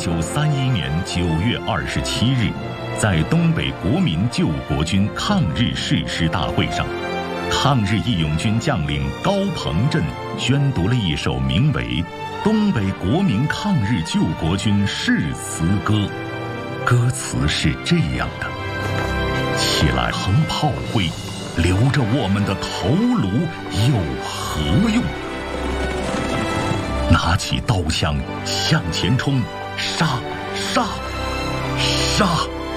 1931年9月27日，在东北国民救国军抗日誓师大会上，抗日义勇军将领高鹏震宣读了一首名为《东北国民抗日救国军誓词歌》，歌词是这样的：起来横炮灰，留着我们的头颅有何用？拿起刀枪向前冲，杀杀杀！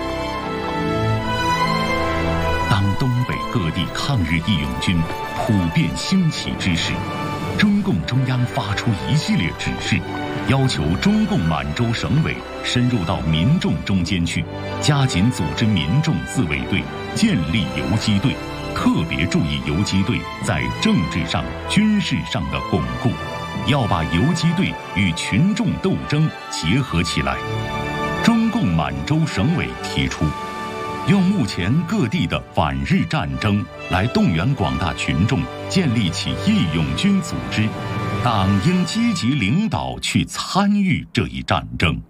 当东北各地抗日义勇军普遍兴起之时，中共中央发出一系列指示，要求中共满洲省委深入到民众中间去，加紧组织民众自卫队，建立游击队，特别注意游击队在政治上、军事上的巩固，要把游击队与群众斗争结合起来。中共满洲省委提出，用目前各地的反日战争来动员广大群众，建立起义勇军组织，党应积极领导去参与这一战争。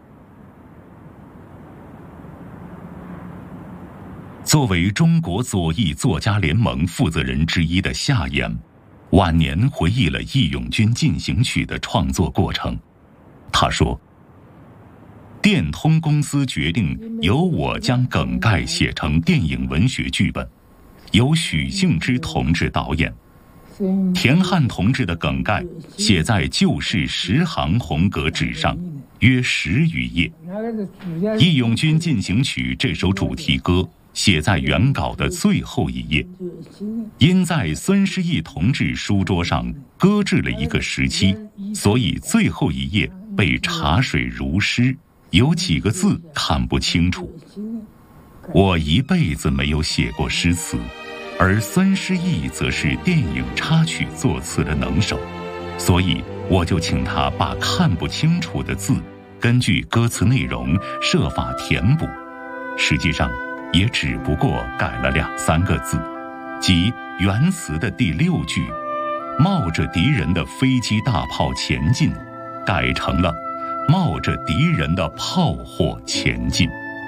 作为中国左翼作家联盟负责人之一的夏衍，晚年回忆了《义勇军进行曲》的创作过程。他说，电通公司决定由我将梗概写成电影文学剧本，由许幸之同志导演。田汉同志的梗概写在旧式10行红格纸上，约10余页。《义勇军进行曲》这首主题歌写在原稿的最后一页，因在孙师义同志书桌上搁置了一个时期，所以最后一页被茶水如湿，有几个字看不清楚。我一辈子没有写过诗词，而孙师义则是电影插曲作词的能手，所以我就请他把看不清楚的字根据歌词内容设法填补，实际上也只不过改了2、3个字，即原词的第6句冒着敌人的飞机大炮前进，改成了冒着敌人的炮火前进。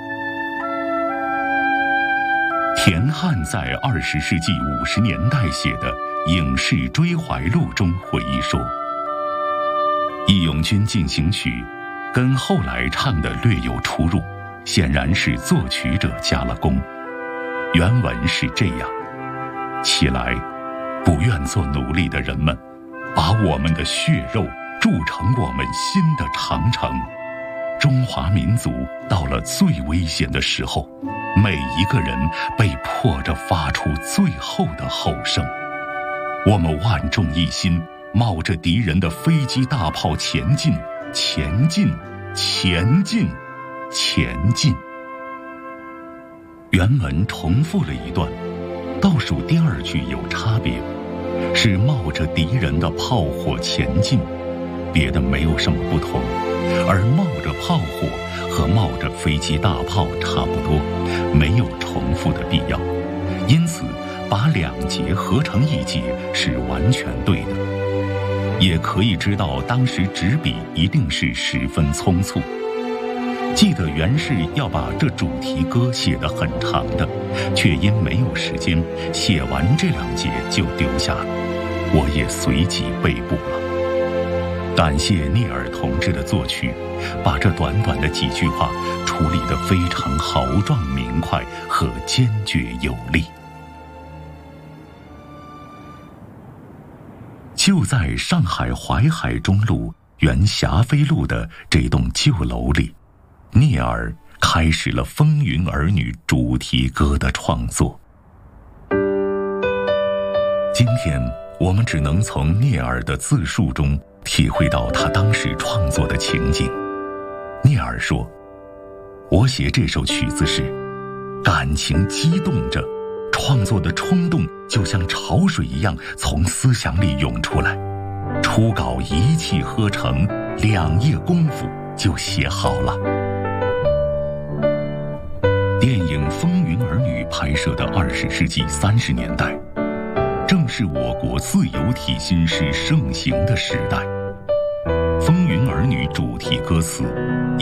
田汉在20世纪50年代写的《影视追怀录》中回忆说，《义勇军进行曲》跟后来唱的略有出入，显然是作曲者加了工。原文是这样：起来，不愿做奴隶的人们，把我们的血肉铸成我们新的长城。中华民族到了最危险的时候，每一个人被迫着发出最后的吼声。我们万众一心，冒着敌人的飞机大炮前进，前进，前进，前进。原文重复了一段，倒数第2句有差别，是冒着敌人的炮火前进，别的没有什么不同，而冒着炮火和冒着飞机大炮差不多，没有重复的必要，因此把2节合成1节是完全对的。也可以知道当时执笔一定是十分匆促。记得原是要把这主题歌写得很长的，却因没有时间写完这2节就丢下了，我也随即背部了。感谢聂耳同志的作曲，把这短短的几句话处理得非常豪壮明快和坚决有力。就在上海淮海中路原霞飞路的这栋旧楼里，聂耳开始了《风云儿女》主题歌的创作。今天我们只能从聂耳的自述中体会到他当时创作的情景。聂耳说，我写这首曲子时，感情激动着，创作的冲动就像潮水一样从思想里涌出来，初稿一气呵成，2夜功夫就写好了。电影《风云儿女》拍摄的20世纪30年代，正是我国自由体新诗盛行的时代。《风云儿女》主题歌词